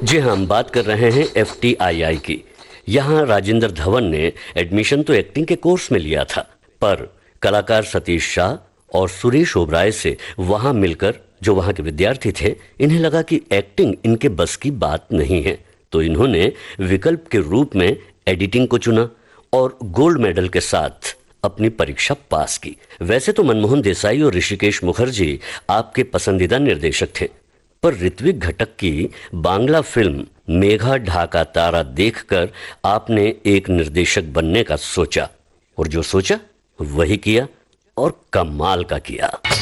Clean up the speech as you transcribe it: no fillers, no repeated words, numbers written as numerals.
जी हाँ, हम बात कर रहे हैं FTII की। यहाँ राजेंद्र धवन ने एडमिशन तो एक्टिंग के कोर्स में लिया था, पर कलाकार सतीश शाह और सुरेश ओबराय से वहाँ मिलकर जो वहाँ के विद्यार्थी थे, इन्हें लगा कि एक्टिंग इनके बस की बात नहीं है, तो इन्होंने विकल्प के रूप में एडिटिंग को चुना और गोल्ड मेडल के साथ अपनी परीक्षा पास की। वैसे तो मनमोहन देसाई और ऋषिकेश मुखर्जी आपके पसंदीदा निर्देशक थे, पर ऋत्विक घटक की बांग्ला फिल्म मेघा ढाका तारा देखकर आपने एक निर्देशक बनने का सोचा, और जो सोचा वही किया, और कमाल का किया।